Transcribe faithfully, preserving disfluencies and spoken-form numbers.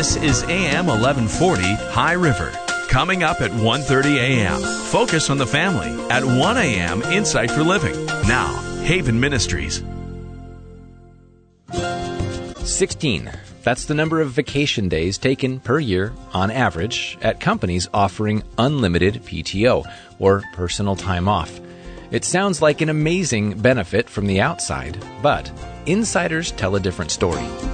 This is A M eleven forty High River. Coming up at one thirty a.m., Focus on the Family. At one a.m., Insight for Living. Now, Haven Ministries. sixteen. That's the number of vacation days taken per year, on average, at companies offering unlimited P T O, or personal time off. It sounds like an amazing benefit from the outside, but insiders tell a different story.